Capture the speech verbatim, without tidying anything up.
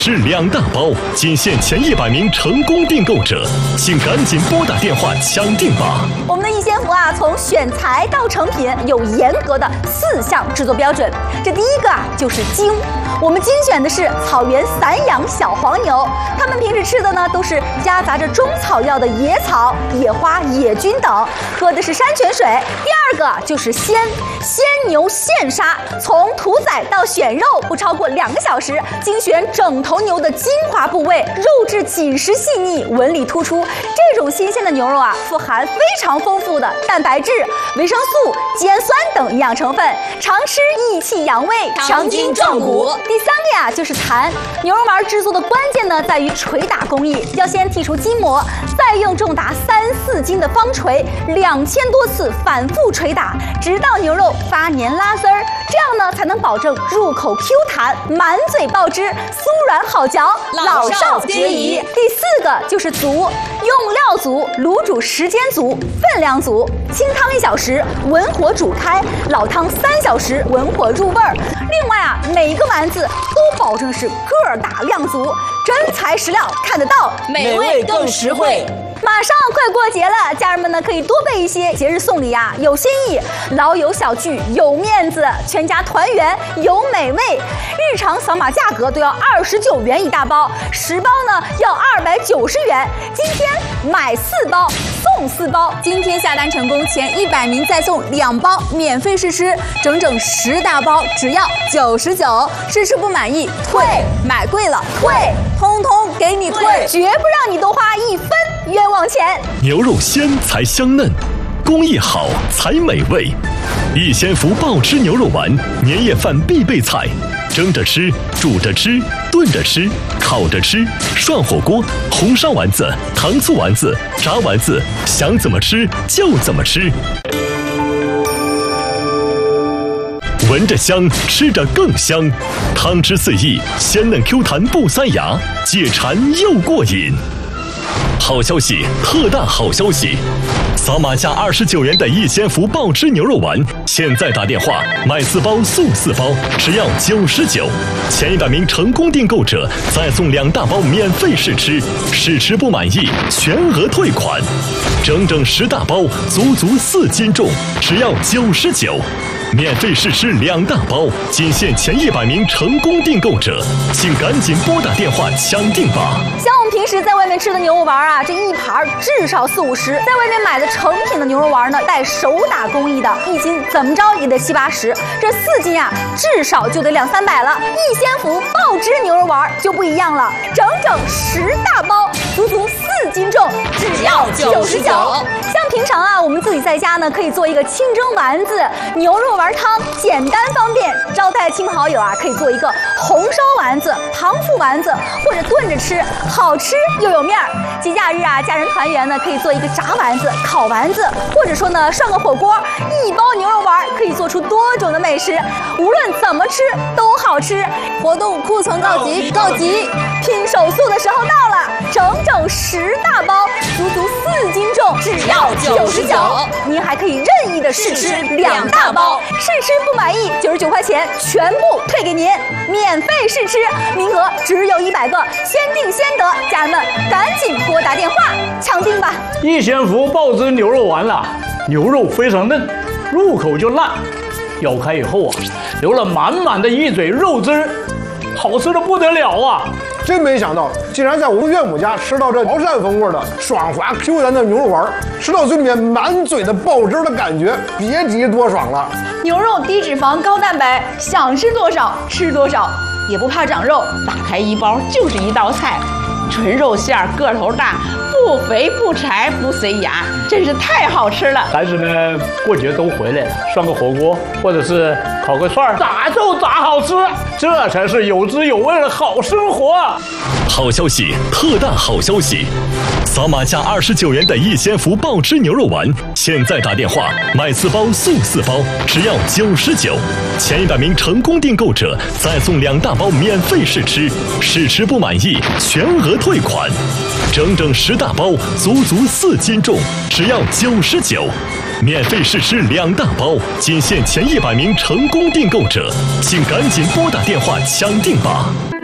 是两大包，仅限前一百名成功订购者，请赶紧拨打电话抢订吧！ 我们的逸仙福啊，从选材到成品有严格的四项制作标准。这第一个啊，就是精。我们精选的是草原散养小黄牛，它们平时吃的呢都是夹杂着中草药的野草、野花、野菌等，喝的是山泉水。第二个就是鲜，鲜牛现杀，从屠宰到选肉不超过两个小时，精选整头牛的精华部位，肉质紧实细腻，纹理突出。这种新鲜的牛肉啊，富含非常丰富的蛋白质、维生素、肌氨酸等营养成分，常吃益气养胃，强筋壮骨。第三个呀，就是弹。牛肉丸制作的关键呢，在于捶打工艺，要先剔除筋膜，再用重达三四斤的方锤，两千多次反复捶打，直到牛肉发黏拉丝儿，这样呢才能保证入口 Q 弹，满嘴爆汁，酥软好嚼，老少皆宜。第四个就是足，用料足，卤煮时间足，分量足，清汤一小时，文火煮开，老汤三小时，文火入味儿。另外啊，每一个丸子都保证是个儿大量足，真材实料看得到， 美味更实惠。 马上快过节了，家人们呢可以多备一些节日送礼啊，有新意，老友小聚有面子，全家团圆有美味。日常扫码价格都要二十九元一大包，十包呢要二百九十元。今天买四包送四包， 今天下单成功前一百名再送两包免费试吃，整整十大包只要九十九，试吃不满意退，买贵了退，通通给你退， 绝不让你多花一分冤枉钱。 牛肉鲜才香嫩，工艺好才美味。逸仙福爆汁牛肉丸，年夜饭必备菜，蒸着吃，煮着吃，炖着吃，烤着吃，涮火锅，红烧丸子，糖醋丸子，炸丸子，想怎么吃就怎么吃。闻着香，吃着更香，汤汁四溢，鲜嫩 Q 弹不塞牙，解馋又过瘾。好消息，特大好消息！扫码价二十九元的逸仙福爆汁牛肉丸，现在打电话买四包送四包，只要九十九。前一百名成功订购者再送两大包免费试吃，试吃不满意全额退款。整整十大包，足足四斤重，只要九十九。免费试吃两大包，仅限前一百名成功订购者，请赶紧拨打电话抢订吧。 像我们平时在外面吃的牛肉丸啊，这一盘至少四五十，在外面买的成品的牛肉丸呢，带手打工艺的，一斤怎么着也得七八十，这四斤啊，至少就得两三百了。逸仙福爆汁牛肉丸就不一样了，整整十大包，足足四斤重，只要九十九。像平常啊，我们自己在家呢，可以做一个清蒸丸子、牛肉丸汤，简单方便。招待亲朋好友啊，可以做一个红烧丸子、糖醋丸子，或者炖着吃，好吃又有面儿。节假日啊，家人团圆呢，可以做一个炸丸子、烤丸子，或者说呢涮个火锅。一包牛肉丸可以做出多种的美食，无论怎么吃都好吃。 活动库存告急告急， 拼手速的时候到了，整整十大包，足足四斤重，只要九十九。您还可以任意的试吃两大包，试吃不满意九十九块钱全部退给您，免费试吃，名额只有一百个，先定先得，家人们赶紧拨打电话抢订吧。 逸仙福爆汁牛肉丸了，牛肉非常嫩，入口就烂，咬开以后啊，流了满满的一嘴肉汁，好吃的不得了啊！ 真没想到，竟然在我们岳母家吃到这潮汕风味的爽滑 Q 弹的牛肉丸，吃到嘴里面满嘴的爆汁的感觉，别提多爽了。 牛肉低脂肪高蛋白，想吃多少吃多少，也不怕长肉，打开一包就是一道菜，纯肉馅儿，个头大，不肥不柴不塞牙，真是太好吃了。 孩子们过节都回来了，涮个火锅或者是烤个串儿，咋就咋好吃，这才是有滋有味的好生活。 好消息，特大好消息！扫码价二十九元的逸仙福爆汁牛肉丸，现在打电话买四包送四包，只要九十九。前一百名成功订购者再送两大包免费试吃，试吃不满意全额退款。整整十大包，足足四斤重，只要九十九。免费试吃两大包，仅限前一百名成功订购者，请赶紧拨打电话抢订吧。